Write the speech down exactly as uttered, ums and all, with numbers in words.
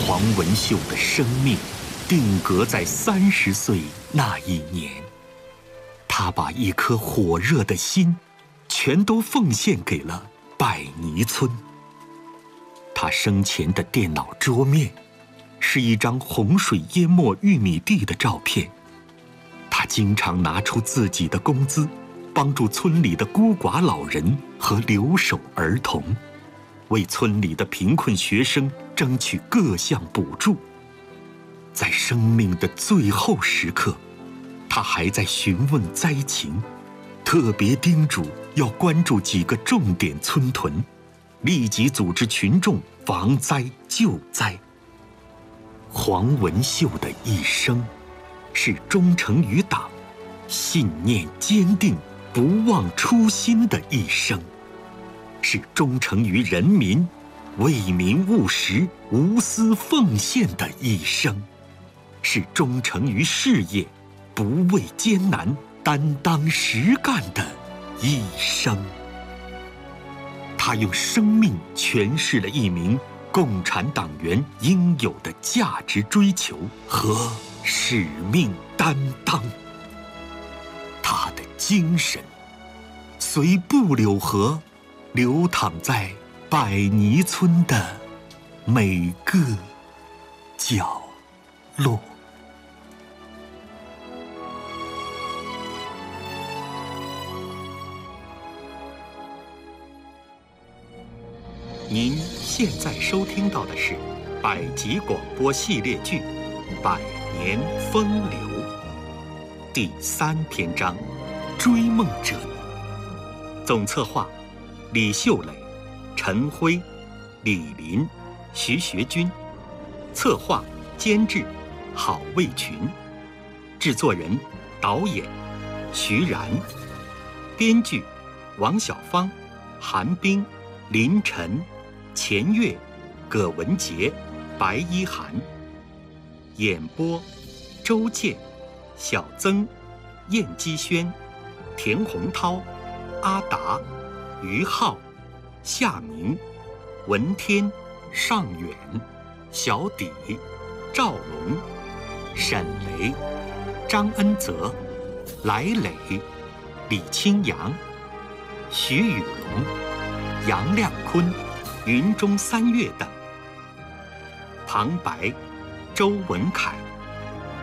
黄文秀的生命定格在三十岁那一年，他把一颗火热的心全都奉献给了百泥村。他生前的电脑桌面是一张洪水淹没玉米地的照片。他经常拿出自己的工资，帮助村里的孤寡老人和留守儿童，为村里的贫困学生争取各项补助。在生命的最后时刻，他还在询问灾情，特别叮嘱要关注几个重点村屯，立即组织群众防灾救灾。黄文秀的一生是忠诚于党、信念坚定、不忘初心的一生，是忠诚于人民、为民务实、无私奉献的一生，是忠诚于事业、不畏艰难、担当实干的一生。他用生命诠释了一名共产党员应有的价值追求和使命担当。他的精神随布柳河流淌在百泥村的每个角落。您现在收听到的是百集广播系列剧《百年风流》第三篇章《追梦者》，总策划李秀磊、陈辉、李林、徐学军，策划监制郝卫群，制作人导演徐然，编剧王小芳、韩冰、林晨、钱月、葛文杰、白一涵，演播周健、小曾、燕姬轩、田洪涛、阿达、于浩、夏明、文天、尚远、小底、赵龙、沈雷、张恩泽、来磊、李清扬、徐宇龙、杨亮坤、云中三月等。旁白周文凯。